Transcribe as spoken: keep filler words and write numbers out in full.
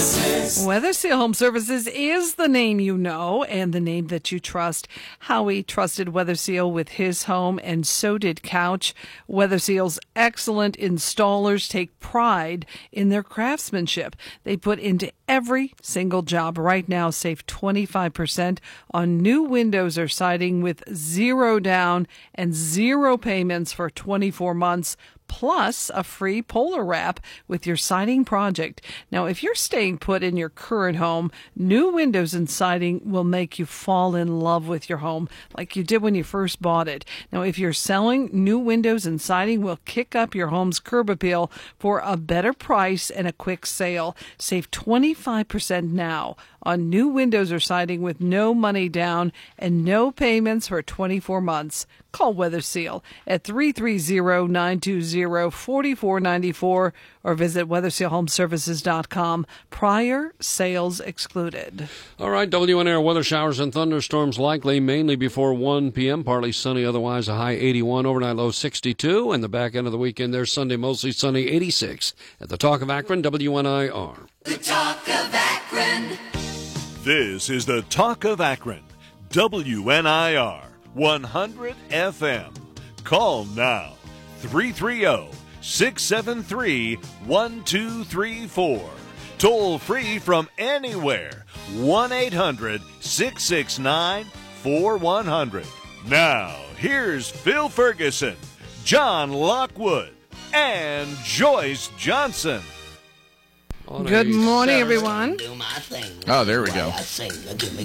Services. Weather Seal Home Services is the name you know and the name that you trust. Howie trusted Weather Seal with his home, and so did Couch. Weather Seal's excellent installers take pride in their craftsmanship. They put into every single job. Right now, save twenty-five percent on new windows or siding with zero down and zero payments for twenty-four months. Plus a free Polar Wrap with your siding project. Now, if you're staying put in your current home, new windows and siding will make you fall in love with your home like you did when you first bought it. Now, if you're selling, new windows and siding will kick up your home's curb appeal for a better price and a quick sale. Save twenty-five percent now on new windows or siding with no money down and no payments for twenty-four months. Call Weather Seal at three three zero, nine two zero, four four nine four or visit weather seal home services dot com. Prior sales excluded. All right, W N R weather showers and thunderstorms likely mainly before one p.m. Partly sunny, otherwise a high eighty-one, overnight low sixty-two. And the back end of the weekend there, Sunday mostly sunny, eighty-six. At the Talk of Akron, W N I R. The Talk of Akron. This is the Talk of Akron, W N I R, one hundred F M. Call now, three three zero, six seven three, one two three four. Toll free from anywhere, one eight hundred, six six nine, four one zero zero. Now, here's Phil Ferguson, John Lockwood, and Joyce Johnson. Good morning, everyone. Oh, there we Why go. I sing, give me